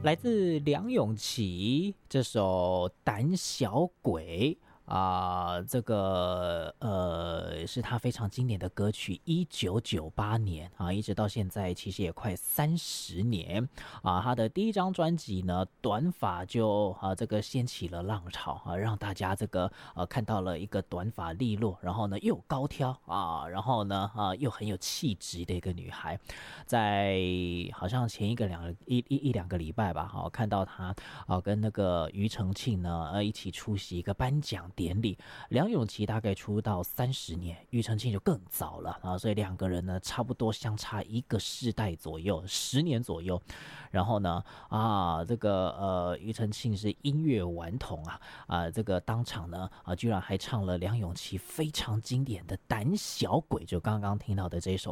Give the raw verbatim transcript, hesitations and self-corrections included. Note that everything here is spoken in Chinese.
来自梁咏琪这首《胆小鬼》啊、呃这个呃是他非常经典的歌曲，一九九八年啊，一直到现在其实也快三十年啊。他的第一张专辑呢，短发就啊这个掀起了浪潮啊，让大家这个呃看到了一个短发利落，然后呢又高挑啊，然后呢啊又很有气质的一个女孩。在好像前一个两一一一两个礼拜吧，好、看到他啊跟那个庾澄庆呢呃一起出席一个颁奖典礼。梁咏琪大概出道三十年，庾澄庆就更早了啊，所以两个人呢差不多相差一个世代左右，十年左右。然后呢啊这个呃庾澄庆是音乐顽童啊啊这个当场呢啊居然还唱了梁咏琪非常经典的《胆小鬼》，就刚刚听到的这首。